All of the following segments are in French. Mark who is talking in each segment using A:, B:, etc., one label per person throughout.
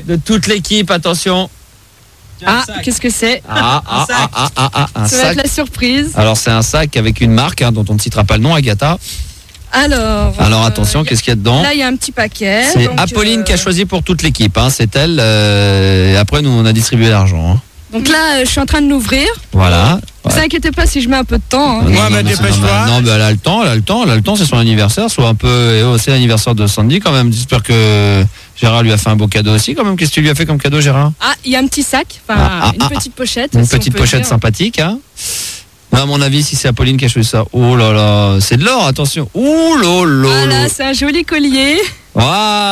A: de toute l'équipe, attention.
B: Ah, qu'est-ce que c'est?
A: Un
B: Ça va
A: sac.
B: être la surprise.
A: Alors c'est un sac avec une marque dont on ne citera pas le nom, Agatha. Alors attention, qu'est-ce qu'il y a dedans?
B: Là, il y a un petit paquet.
A: C'est
B: donc,
A: Apolline qui a choisi pour toute l'équipe, c'est elle. Et après, nous, on a distribué l'argent.
B: Donc là, je suis en train de l'ouvrir.
A: Voilà.
B: Ne vous inquiétez pas si je mets un peu de temps.
A: Non, mais dépêche-toi. Non, mais elle a le temps, c'est son anniversaire, soit un peu. C'est l'anniversaire de Sandy quand même. J'espère que Gérard lui a fait un beau cadeau aussi quand même. Qu'est-ce que tu lui as fait comme cadeau, Gérard?
B: Ah, il y a un petit sac, une petite pochette.
A: Une
B: si on
A: petite
B: peut
A: pochette
B: dire.
A: sympathique, À mon avis, si c'est Apolline qui a choisi ça, oh là là, c'est de l'or, attention. Oh là là.
B: Voilà, c'est un joli collier.
A: Waouh.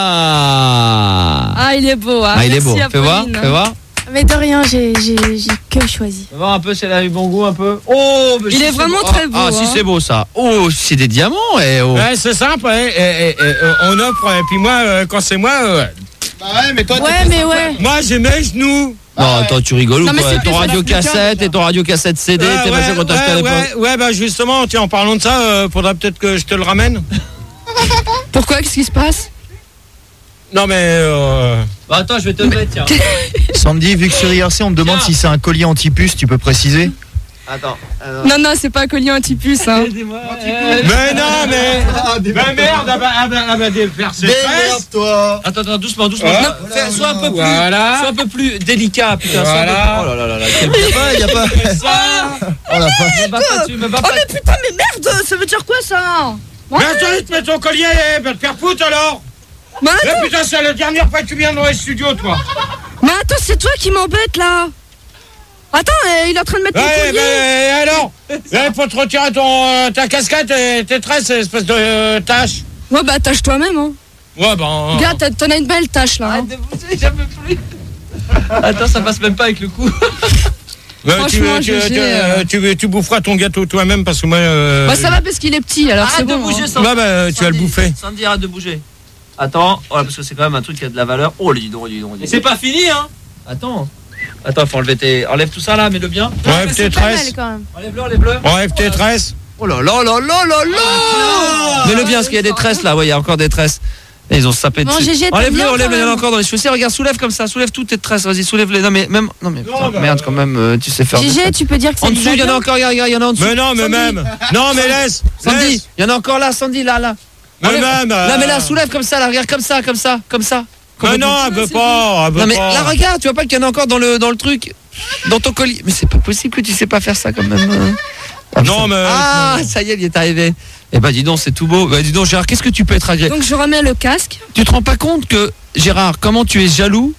B: Ah, il est beau.
A: Il est beau.
B: Merci,
A: Fais voir,
B: Apolline.
A: fais voir.
C: Mais de rien, j'ai que choisi.
A: Fais voir un peu si elle a eu bon goût un peu. Oh, mais
B: Il est vraiment très beau.
A: Ah, si c'est beau ça. Oh, c'est des diamants.
D: Ouais, c'est simple. On offre. Et puis moi, quand c'est moi.
E: Bah ouais, mais toi,
D: Moi, j'ai mes genoux.
A: Non, attends, tu rigoles
B: Non,
A: ou
B: mais
A: quoi?
B: c'est
A: Ton
B: plus
A: radio
B: Africain,
A: cassette et ton radio cassette CD, t'es passé quand t'as acheté à l'époque.
D: Ouais, bah justement, tiens, en parlant de ça, faudra peut-être que je te le ramène.
B: Pourquoi? Qu'est-ce qui se passe?
D: Non, mais.
A: Bah, attends, je vais te le mettre, tiens.
E: Sandy, vu que sur IRC, on me demande si c'est un collier anti-puce, tu peux préciser?
A: Attends.
B: Non, c'est pas un collier anti-puce.
D: Mais non, mais. Mais merde, c'est
E: Démerde-toi!
A: Attends, doucement. Sois un peu plus.
D: Voilà.
A: Sois un peu plus délicat, putain.
D: Voilà.
A: Oh là là là.
E: Y a pas. Oh la vache.
A: Me bats pas dessus, me bats
B: Oh,
A: pas.
B: mais putain, mais merde! Ça veut dire quoi ça?
D: Mais attends, tu te mets ton collier, va te faire foutre alors!
B: Mais
D: Mais
B: attends,
D: putain, c'est la dernière fois que tu viens dans les studios, toi!
B: c'est toi qui m'embête là! Attends, il est en train de mettre mon
D: Ouais,
B: collier!
D: mais alors? Faut te retirer ta casquette et tes tresses, espèce de tâche!
B: Ouais, bah tâche toi-même, hein!
D: Ouais, ben.
B: Regarde, t'en as une belle tâche là!
A: Arrête de bouger, j'en peux plus. Attends, ça passe même pas avec le coup.
B: Franchement,
D: tu boufferas ton gâteau toi-même parce que moi.
B: Bah ça va parce qu'il est petit, alors c'est
A: Arrête de
B: bon.
A: bouger,
B: hein.
A: Sandy.
D: Ouais, bah, tu vas le bouffer.
A: Sandy, arrête de bouger. Attends, voilà, parce que c'est quand même un truc qui a de la valeur. Oh, dis donc. Et c'est pas fini, Attends, faut enlever Enlève tout ça là, mets-le bien.
D: Enlève tes tresses.
C: quand même.
A: Enlève-le.
D: Enlève tes tresses.
A: Oh là là là là là là. Mets-le bien, parce qu'il y a des tresses là. Ouais, il y a encore des tresses. Et ils ont sapé
C: Bon,
A: dessus.
C: GG, t'as
A: Enlève-le,
C: bien, quand
A: il y en a
C: même.
A: encore dans les chaussures. Regarde, soulève comme ça, soulève toutes tes tresses. Vas-y, soulève-les. Non mais putain,
D: bah,
A: merde quand même, tu sais faire.
C: GG, tu peux dire que c'est
A: En dessous, il y en a encore, regarde, il y en a en dessous.
D: Mais non, mais
A: Sandy.
D: même. Non, mais laisse.
A: Sandy,
D: Laisse.
A: il y en a encore là, Sandy, là.
D: Mais
A: Enlève.
D: même.
A: Là, mais là, soulève comme ça, là, regarde comme ça.
D: Mais non, elle veut pas. Elle veut
A: Non mais
D: pas.
A: là regarde, tu vois pas qu'il y en a encore dans le truc, dans ton colis. Mais c'est pas possible que tu sais pas faire ça quand même.
D: Non, mais.
A: Ah, ça y est, il est arrivé. Eh ben dis donc, c'est tout beau. Bah dis donc Gérard, qu'est-ce que tu peux être agréable?
B: Donc je remets le casque.
A: Tu te rends pas compte que Gérard, comment tu es jaloux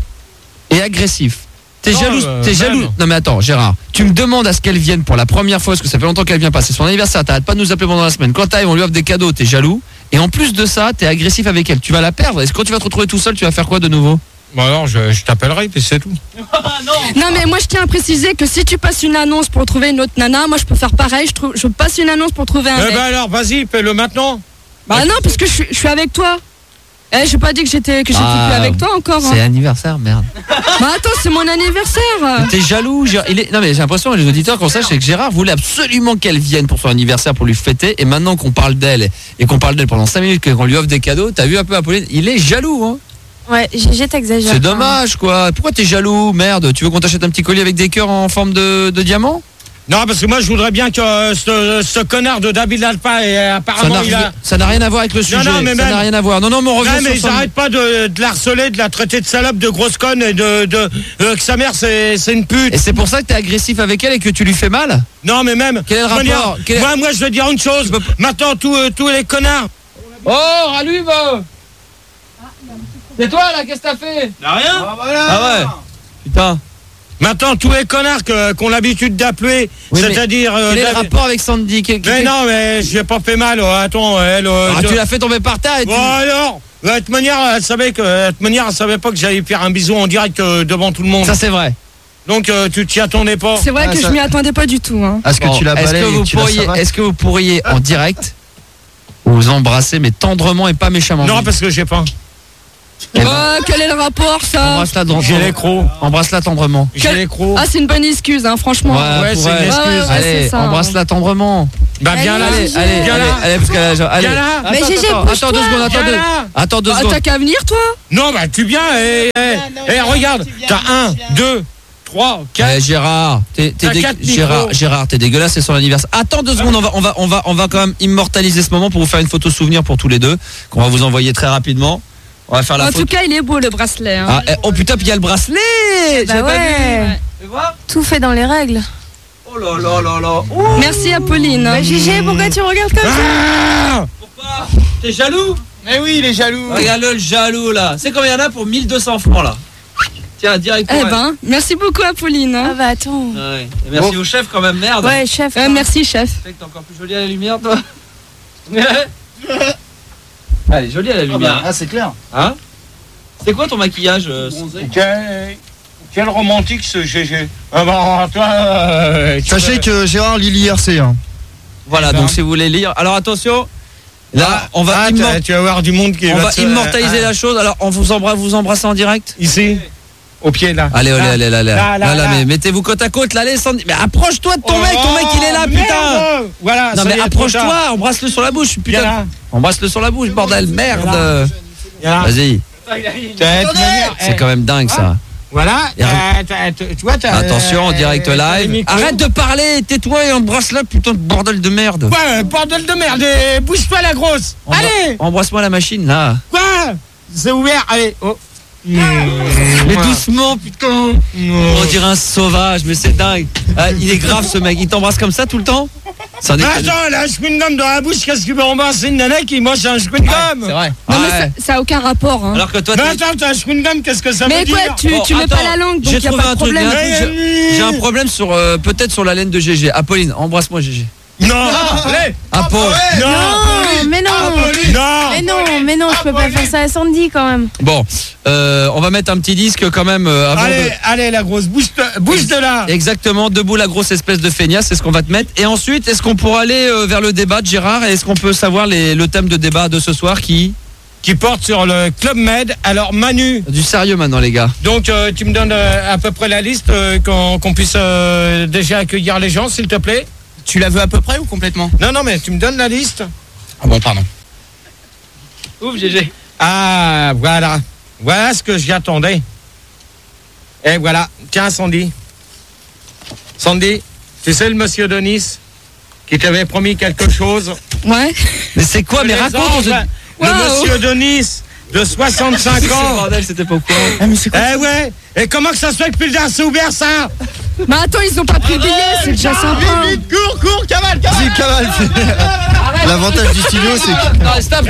A: et agressif? T'es
D: Non,
A: jaloux, t'es jaloux.
D: même.
A: Non mais attends, Gérard, tu me demandes à ce qu'elle vienne pour la première fois, parce que ça fait longtemps qu'elle vient pas. C'est son anniversaire, t'arrêtes pas de nous appeler pendant la semaine. Quand t'arrives, on lui offre des cadeaux, t'es jaloux. Et en plus de ça, t'es agressif avec elle. Tu vas la perdre. Est-ce que quand tu vas te retrouver tout seul, tu vas faire quoi de nouveau?
D: Bon, alors, je t'appellerai, puis c'est tout.
B: Non mais moi je tiens à préciser que si tu passes une annonce pour trouver une autre nana, moi je peux faire pareil, je passe une annonce pour trouver un
D: Eh
B: mec.
D: ben alors, vas-y, fais-le maintenant.
B: Bah non, parce que je suis avec toi. J'ai pas dit que j'étais plus avec toi encore.
A: C'est anniversaire, merde.
B: Bah attends, c'est mon anniversaire.
A: T'es jaloux, Non mais j'ai l'impression que les auditeurs qu'on sache, c'est que Gérard voulait absolument qu'elle vienne pour son anniversaire pour lui fêter, et maintenant qu'on parle d'elle et qu'on parle d'elle pendant 5 minutes, qu'on lui offre des cadeaux, t'as vu un peu Apolline, il est jaloux, hein.
C: Ouais, GG, t'exagères.
A: C'est dommage quoi. Pourquoi t'es jaloux, merde? Tu veux qu'on t'achète un petit collier avec des cœurs en forme de diamant?
D: Non, parce que moi, je voudrais bien que ce connard de David Alpha, et apparemment,
A: Ça n'a rien à voir avec le sujet.
D: non, mais
A: ça
D: même-
A: n'a rien à voir. Non, mais on revient
D: Non, mais
A: sur
D: ils n'arrêtent pas de l'harceler, de la traiter de salope, de grosse conne, et que sa mère, c'est une pute.
A: Et c'est pour ça que t'es agressif avec elle et que tu lui fais mal?
D: Non, mais même.
A: Quel est le
D: je veux dire,
A: rapport Quel est-
D: moi, je veux dire une chose. Maintenant, tous les connards.
A: Oh, rallume! C'est toi là, qu'est-ce que t'as fait?
D: Rien.
A: Ah ouais. Putain.
D: Maintenant, tous les connards qu'on a l'habitude d'appeler,
A: Oui, mais
D: c'est-à-dire.
A: Quel est le
D: David-
A: rapport avec Sandy?
D: Mais non, mais j'ai pas fait mal. Attends, elle.
A: Tu l'as fait tomber par terre et tu...
D: Bon, alors, de toute manière, elle savait pas que j'allais faire un bisou en direct devant tout le monde.
A: Ça c'est vrai.
D: Donc, tu t'y attendais pas.
B: C'est vrai que je m'y attendais pas du tout. Hein.
E: Est-ce que
A: Bon,
E: tu l'as balayé et que tu la savates?
A: Est-ce que vous pourriez en direct vous embrasser mais tendrement et pas méchamment?
D: Non, parce que j'ai pas.
B: Oh, quel est le rapport ça?
A: Embrasse-la
D: J'ai les crocs.
A: Embrasse-la tendrement.
D: J'ai les crocs.
B: Ah, c'est une bonne excuse, hein, franchement.
D: Ouais, c'est une excuse.
B: Ouais,
A: Allez,
B: c'est ça.
A: embrasse-la tendrement.
D: Bah viens là,
C: Allez,
D: viens là.
A: Allez, parce qu'elle a... Allez.
D: Viens là.
C: Mais
A: Attends,
C: GG,
A: attends,
C: bouge-toi.
A: 2 secondes, attends 2
B: Ah,
A: secondes.
B: t'as qu'à venir, toi.
D: Non, bah tu viens et regarde, t'as 1, 2, 3, 4.
A: Gérard, t'es
D: T'as 4 micros.
A: Gérard, t'es dégueulasse, c'est son anniversaire. Attends 2 secondes, on va quand même immortaliser ce moment pour vous faire une photo souvenir pour tous les deux, qu'on va vous envoyer très rapidement. On va faire la
B: En
A: photo.
B: tout cas, il est beau le bracelet. Hein.
A: Ah, oh putain, puis il y a le bracelet.
C: Bah
A: J'ai pas
C: ouais.
A: vu. Tu vois?
C: Tout fait dans les règles.
A: Oh là là là là. Oh,
B: Merci Apolline.
C: Bah GG, pourquoi tu me regardes comme ça?
D: Ah
A: pourquoi? T'es jaloux?
E: Mais oui, il est jaloux.
A: Regarde le jaloux là. C'est combien il y en a pour 1200 francs là? Tiens, directement.
B: Eh ben, merci beaucoup Apolline.
C: Ah
B: Hein.
C: bah attends.
A: Ouais. Et merci au chef quand même, merde.
C: Ouais, chef.
B: Merci chef.
A: Tu sais que t'es encore plus jolie à la lumière, toi. Elle est jolie à la lumière.
E: Ah, c'est clair.
A: Hein? C'est quoi ton maquillage
D: Quel romantique ce GG. Ah bah toi,
E: Sachez que Gérard lit l'IRC. Hein.
A: Voilà, donc si vous voulez lire. Alors attention, là, on va,
D: tu vas voir du monde qui
A: on va
D: se-
A: immortaliser la chose. Alors, on vous embrasse en direct.
D: Ici, au pied là.
A: Allez, allez,
D: Là.
A: mais mettez-vous côte à côte, là, allez, mais approche-toi de ton mec il est là, putain.
D: Merde. Voilà.
A: Non
D: ça
A: mais
D: y est,
A: approche-toi, embrasse-le sur la bouche,
D: Viens
A: putain.
D: là.
A: Embrasse-le sur la bouche, bordel, merde.
D: Viens là.
A: Vas-y,
D: T'as-
A: c'est quand même dingue ça.
D: Voilà.
A: Et
D: Tu vois,
A: Attention, en direct live. Arrête de parler, tais-toi et embrasse-la, putain de bordel de merde.
D: Quoi, bordel de merde. Bouge-toi la grosse. Allez.
A: Embrasse-moi la machine là.
D: Quoi? C'est ouvert. Allez. Oh.
A: Mais doucement, putain. On dirait un sauvage, mais c'est dingue. Ah, il est grave ce mec, il t'embrasse comme ça tout le temps? Ça
D: Mais attends, elle a un chewing-gum dans la bouche. Qu'est-ce que tu veux embrasser une nana qui mange un chewing-gum?
A: C'est vrai.
B: Non mais
A: Ouais.
B: ça a aucun rapport. Hein.
A: Alors que toi,
D: Mais attends, t'as un chewing-gum, qu'est-ce que ça
B: Mais
D: veut
B: quoi,
D: dire?
B: tu
A: Bon,
B: mets pas
A: attends,
B: la langue, donc
A: j'ai
B: y a
A: trouvé
B: pas
A: un
B: de
A: truc,
B: problème.
A: J'ai un problème sur peut-être sur la laine de GG. Apolline, embrasse-moi GG.
D: Non. Allez.
A: Apo.
D: Non.
C: Non, mais non.
D: Non.
C: Mais non, je peux pas faire ça à Sandy quand même.
A: Bon, on va mettre un petit disque quand même avant
D: Allez, la grosse, bouge de là.
A: Exactement, debout la grosse espèce de feignasse, c'est ce qu'on va te mettre. Et ensuite, est-ce qu'on pourra aller vers le débat de Gérard? Et est-ce qu'on peut savoir le thème de débat de ce soir qui
D: porte sur le Club Med. Alors Manu,
A: Du sérieux maintenant les gars.
D: donc tu me donnes à peu près la liste qu'on puisse déjà accueillir les gens, s'il te plaît.
F: Tu la veux à peu près ou complètement?
D: Non, mais tu me donnes la liste.
F: Ah bon, pardon.
A: Ouf GG.
D: Ah, voilà. Voilà ce que j'y attendais. Et voilà. Tiens, Sandy. Sandy, tu sais le monsieur de Nice qui t'avait promis quelque chose?
B: Ouais.
A: Mais c'est quoi? Mais raconte aux...
D: Le monsieur de Nice de 65 ans.
A: Bordel, c'était pas au courant.
D: Eh ouais. Et comment que ça se fait que plus d'un c'est ouvert ça?
B: Mais attends, ils ont pas pris le billet, c'est déjà sympa.
D: Vite, cours, cavale.
E: Vas-y, cavale. L'avantage du studio, c'est que...
A: Non, stop.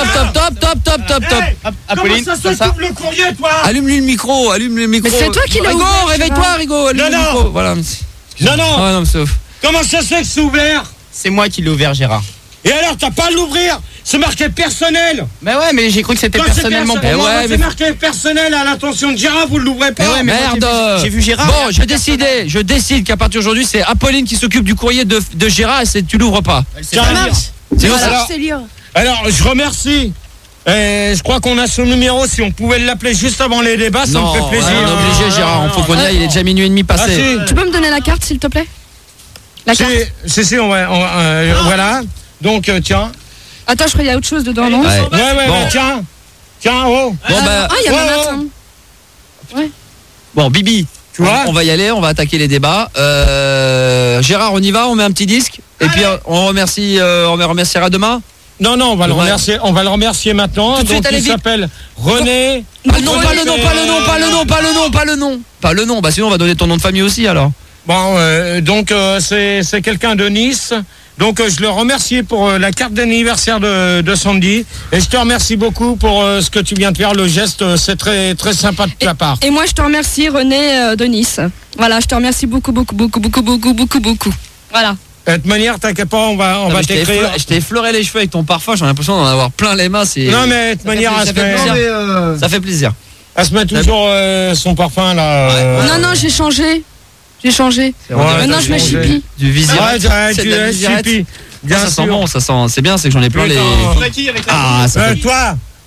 F: Apolline,
D: Comment ça
F: comme
D: se
F: ça.
D: fait que le courrier, toi?
A: Allume-lui le micro,
B: Mais c'est toi qui l'as
A: Rigo,
B: ouvert,
A: réveille-toi, Rigo, allume le
D: Non.
A: micro. Voilà.
D: Non.
A: Ah non, mais c'est ouf.
D: Comment ça se fait que c'est ouvert?
F: C'est moi qui l'ai ouvert, Gérard.
D: Et alors, t'as pas à l'ouvrir? C'est marqué personnel.
F: Mais ouais, mais j'ai cru que c'était
D: Quand c'est
F: personnellement pour
D: personnel,
F: moi.
A: ouais,
D: c'est
A: mais-
D: marqué personnel à l'attention de Gérard, vous l'ouvrez pas.
F: Mais ouais, mais moi,
A: Merde.
F: j'ai vu Gérard.
A: Bon, je décide qu'à partir d'aujourd'hui, c'est Apolline qui s'occupe du courrier de Gérard et tu l'ouvres pas.
D: Tiens,
A: C'est
C: Voilà,
D: alors-
C: je sais lire.
D: Alors, je remercie. Et je crois qu'on a son numéro. Si on pouvait l'appeler juste avant les débats, ça me fait plaisir.
A: on est obligé, Gérard. On faut qu'on y aille. Il est déjà minuit et demi
D: Ah,
A: passé.
D: si.
B: Tu peux me donner la carte, s'il te plaît? La carte.
D: Si, voilà. Donc, tiens.
B: Attends, je crois qu'il y a autre chose dedans, non?
A: Ouais.
D: Ouais,
A: Bon.
D: tiens. Tiens, oh.
A: Bon, bah,
B: Ah, il y a
D: Ouais,
B: ma
D: ouais.
B: note.
A: bon, Bibi.
D: Tu vois?
A: On va y aller, on va attaquer les débats. Gérard, on y va, on met un petit disque. Et puis on remerciera demain.
D: Non, on va le
A: Ouais.
D: remercier. On va le remercier maintenant.
A: Tout de suite,
D: Donc,
A: allez
D: il
A: vite.
D: s'appelle René.
A: Pas le nom, pas le nom. Pas le nom. Bah sinon on va donner ton nom de famille aussi alors.
D: Bon, donc c'est quelqu'un de Nice. Donc je le remercie pour la carte d'anniversaire de Sandy. Et je te remercie beaucoup pour ce que tu viens de faire. Le geste, c'est très très sympa de ta part.
B: Et moi, je te remercie, René de Nice. Voilà, je te remercie beaucoup. Voilà.
D: De toute manière, t'inquiète pas, on va
A: Non, mais
D: t'écrire.
A: je t'ai effleuré les cheveux avec ton parfum, j'ai l'impression d'en avoir plein les mains.
D: Non, mais de toute manière,
A: ça fait plaisir. Ça fait plaisir.
D: elle se met toujours son parfum là.
B: Non, j'ai changé.
D: Ouais,
B: Maintenant,
D: t'as
B: je mets
D: changé.
B: Chippy.
A: Du visirette.
D: Ouais,
A: C'est
D: tu
A: de la
D: es
A: visirette.
D: Chippy.
A: Ça sent bon, ça sent. C'est bien, c'est que j'en ai plein les.
D: Putain.
A: Ah, ça fait...
D: Toi,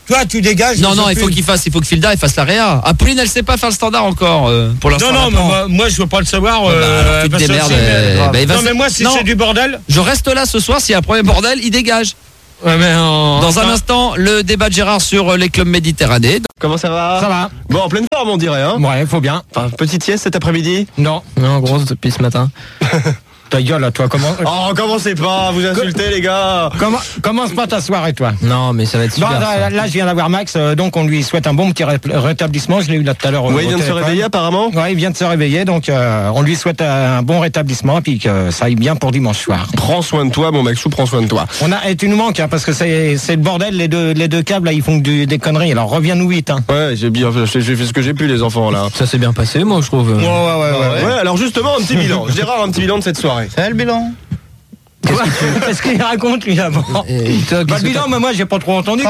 D: Toi, tu dégages.
A: Non, il faut que Filda fasse la réa. Apolline, elle sait pas faire le standard encore pour l'instant.
D: Non, mais moi, je veux pas le savoir.
A: alors, tu te démerdes.
D: Non, mais moi, si c'est du bordel.
A: Je reste là ce soir. S'il y a un premier bordel, il dégage.
D: Ouais, mais
A: Dans un instant, le débat de Gérard sur les clubs méditerranéens.
G: Comment ça va?
D: Ça va.
G: Bon, en pleine forme, on dirait, hein?
D: Ouais, faut bien.
G: Enfin, petite sieste cet après-midi?
D: Non,
A: grosse depuis ce matin.
D: ta gueule, là, toi, comment.
G: Oh, commencez pas, vous insultez, les gars!
D: Commence pas ta soirée, toi.
A: Non, mais ça va être super.
D: Là, je viens d'avoir Max, donc on lui souhaite un bon petit rétablissement. Je l'ai eu là tout à l'heure.
G: Ouais, il vient de se réveiller, apparemment?
D: Ouais, il vient de se réveiller, donc on lui souhaite un bon rétablissement, puis que ça aille bien pour dimanche soir.
G: Prends soin de toi, mon Maxou, prends soin de toi.
D: Et tu nous manques, hein, parce que c'est le bordel, les deux câbles, là, ils font des conneries. Alors reviens-nous vite, hein.
G: Ouais, j'ai fait ce que j'ai pu, les enfants, là.
A: Ça s'est bien passé, moi, je trouve.
G: Ouais, alors justement, un petit bilan. Gérard, un petit bilan de cette soirée.
E: C'est le bilan.
D: Qu'est-ce qu'il raconte, lui, d'abord? Le bilan, mais moi, j'ai pas trop entendu.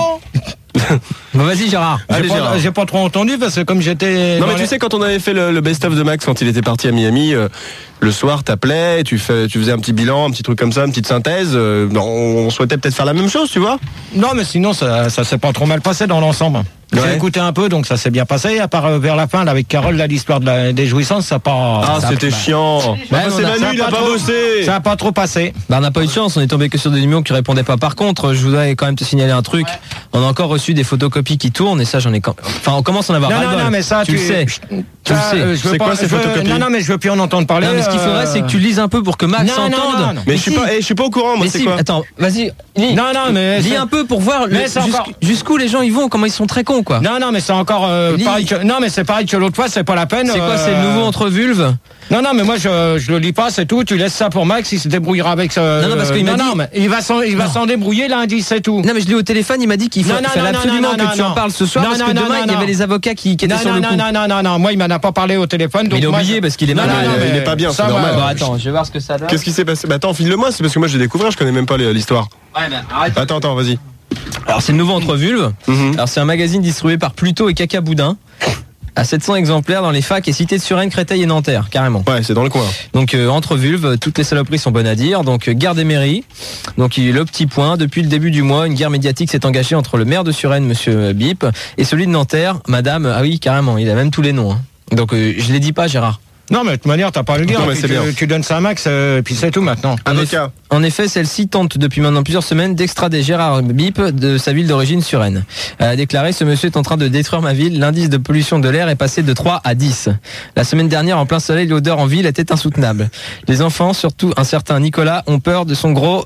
A: Bah, vas-y, Gérard.
G: Allez, Gérard.
D: J'ai pas trop entendu, parce que comme j'étais.
G: Non, mais tu sais, quand on avait fait le best-of de Max quand il était parti à Miami, le soir, t'appelais, tu faisais un petit bilan, un petit truc comme ça, une petite synthèse. On souhaitait peut-être faire la même chose, tu vois?
D: Non, mais sinon, ça s'est pas trop mal passé dans l'ensemble.
G: Ouais.
D: J'ai écouté un peu, donc ça s'est bien passé. À part vers la fin, là, avec Carole, là, l'histoire des jouissances, ça pas.
G: Ah, c'était chiant. C'est Manu, il a pas bossé.
D: Ça a pas trop passé.
A: Bah, on n'a pas eu de chance, on est tombé que sur des numéros qui répondaient pas. Par contre, je voudrais quand même te signaler un truc. On a encore reçu des photocopies qui tournent, et ça, j'en ai enfin, on commence à en avoir ras-le-bol.
D: Non, mais ça,
A: tu le sais. Tu le sais.
G: C'est quoi ces photocopies?
D: Non, mais je veux plus en entendre parler.
A: Non, mais ce qu'il faudrait, c'est que tu lises un peu pour que Max entende.
D: Non.
G: Mais je suis pas au courant, moi,
A: Mais
G: c'est
A: si,
G: quoi?
A: attends, vas-y, lis.
D: Non, mais.
A: Lis un peu pour voir jusqu'où les gens y vont, comment ils sont très cons, quoi.
D: Non, mais c'est encore pareil que. Non, mais c'est pareil que l'autre fois, c'est pas la peine.
A: C'est quoi, c'est le nouveau entre vulves?
D: Non, mais moi, je le lis pas, c'est tout. Tu laisses ça pour Max, il se débrouillera avec ça.
A: Non, parce qu'il m'a dit.
D: Non, mais il va s'en débrouiller lundi, c'est tout.
A: Non, mais je l'ai au téléphone, il m'a dit qu'il fallait absolument que tu en parles ce soir, parce que demain, il y avait les avocats qui étaient sur le coup.
D: Non, moi, il m'en a pas parlé au téléphone.
A: Mais il est oublié parce qu'il est malade.
G: Il est pas bien, c'est normal.
A: Bon, attends, je vais voir ce que ça donne.
G: Qu'est-ce qui s'est passé? Bah attends, file-le-moi, c'est parce que moi j'ai découvert, je connais même pas l'histoire.
A: Ouais, mais arrête.
G: Attends, vas-y.
A: Alors, c'est le nouveau entre vulves. Alors, c'est un magazine distribué par Pluto et Caca Boudin. À 700 exemplaires dans les facs et cités de Suresnes, Créteil et Nanterre, carrément.
G: Ouais, c'est dans le coin.
A: Donc entre vulves, toutes les saloperies sont bonnes à dire. Donc guerre des mairies. Donc le petit point, depuis le début du mois, une guerre médiatique s'est engagée entre le maire de Suresnes, monsieur Bip, et celui de Nanterre, madame, ah oui, carrément, il a même tous les noms. Hein. Donc je les dis pas, Gérard.
D: Non, mais de toute manière, t'as pas à le dire.
G: Non, mais c'est bien.
D: Tu donnes ça à Max, puis c'est tout maintenant.
A: En effet, celle-ci tente depuis maintenant plusieurs semaines d'extrader Gérard Bip de sa ville d'origine, Suresnes. Elle a déclaré: ce monsieur est en train de détruire ma ville. L'indice de pollution de l'air est passé de 3 à 10. La semaine dernière, en plein soleil, l'odeur en ville était insoutenable. Les enfants, surtout un certain Nicolas, ont peur de son gros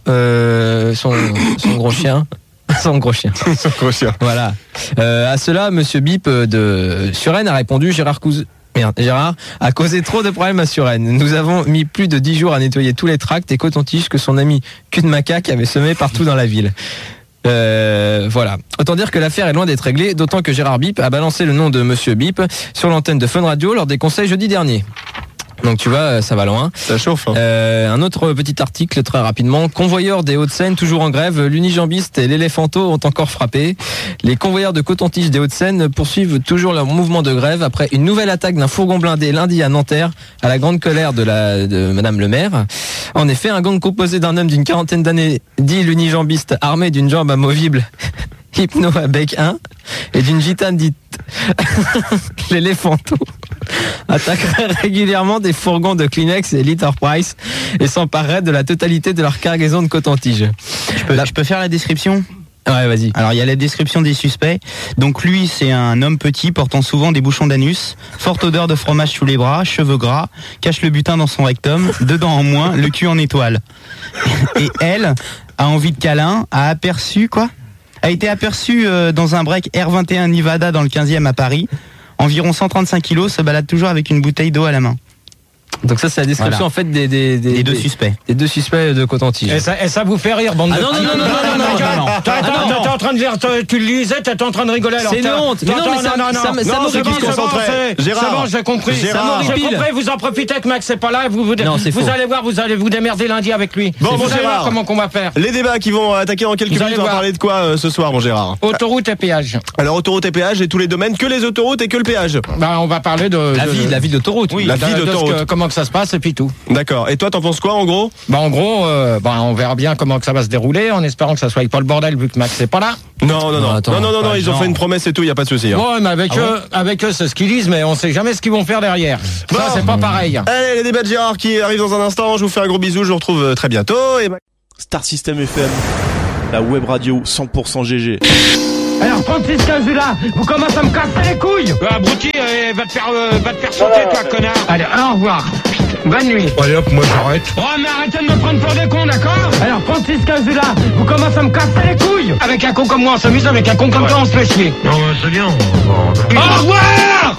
A: chien. Son gros chien. Voilà. À cela, monsieur Bip de Suresnes a répondu: Gérard a causé trop de problèmes à Suresnes. Nous avons mis plus de 10 jours à nettoyer tous les tracts et cotons-tiges que son ami cul de macaque avait semés partout dans la ville. Voilà. Autant dire que l'affaire est loin d'être réglée, d'autant que Gérard Bip a balancé le nom de monsieur Bip sur l'antenne de Fun Radio lors des conseils jeudi dernier. Donc tu vois, ça va loin.
G: Ça chauffe. Hein.
A: Un autre petit article très rapidement. Convoyeurs des Hauts-de-Seine toujours en grève. L'unijambiste et l'éléphanto ont encore frappé. Les convoyeurs de coton-tige des Hauts-de-Seine poursuivent toujours leur mouvement de grève après une nouvelle attaque d'un fourgon blindé lundi à Nanterre, à la grande colère de Madame le maire. En effet, un gang composé d'un homme d'une quarantaine d'années, dit l'unijambiste, armé d'une jambe amovible Hypno à bec 1 et d'une gitane dite l'éléphanto, attaquerait régulièrement des fourgons de Kleenex et Litter Price et s'emparerait de la totalité de leur cargaison de coton-tige.
F: Je peux faire la description ?
A: Ouais, vas-y.
F: Alors il y a la description des suspects. Donc lui, c'est un homme petit portant souvent des bouchons d'anus, forte odeur de fromage sous les bras, cheveux gras, cache le butin dans son rectum, deux dents en moins, le cul en étoile. Et elle a envie de câlin, a été aperçue dans un break R21 Nevada dans le 15e à Paris. Environ 135 kilos, se balade toujours avec une bouteille d'eau à la main.
A: Donc ça, c'est la description en fait des
F: deux suspects.
A: Des deux suspects de coton-tige.
D: Et ça vous fait rire, bande de...
A: non.
D: T'es en train de dire, tu le lisais, t'es en train de rigoler.
A: C'est une honte. Mais non, ça
G: m'horripile.
D: Gérard, c'est bon, j'ai compris.
A: Ça m'horripile.
D: Vous en profitez que Max c'est pas là. Vous allez voir, vous allez vous démerder lundi avec lui.
G: Bon,
D: vous allez
G: Gérard,
D: voir comment qu'on va faire.
G: Les débats qui vont attaquer dans quelques minutes, on va parler de quoi ce soir, mon Gérard?
D: Autoroute et péage.
G: Alors, autoroute et péage et tous les domaines, que les autoroutes et que le péage.
D: Bah, on va parler de...
A: La vie d'autoroute.
D: Oui,
G: la vie d'autoroute.
D: Comment ça se passe et puis tout.
G: D'accord. Et toi, t'en penses quoi en gros?
D: En gros, on verra bien comment que ça va se dérouler, en espérant que ça soit pas le bordel vu que Max n'est pas là.
G: Non,
A: attends,
G: non, ils ont fait une promesse et tout, y a pas de souci. Hein.
D: Ouais, mais avec eux, c'est ce qu'ils disent, mais on sait jamais ce qu'ils vont faire derrière.
G: Bon.
D: Ça, c'est pas pareil.
G: Allez, les débats de Gérard qui arrivent dans un instant. Je vous fais un gros bisou, je vous retrouve très bientôt. Et
H: Star System FM, la web radio 100% GG.
D: Alors, Francis Cazula, vous commencez à me casser les couilles. Abruti, va te faire sauter, toi, connard. Allez, au revoir. Bonne nuit.
I: Allez hop, moi j'arrête.
D: Oh, mais arrêtez de me prendre pour des cons, d'accord? Alors, Francis Cazula, vous commencez à me casser les couilles. Avec un con comme moi, on s'amuse, avec un con comme toi, on se fait chier.
I: Non, c'est bien.
D: Au revoir.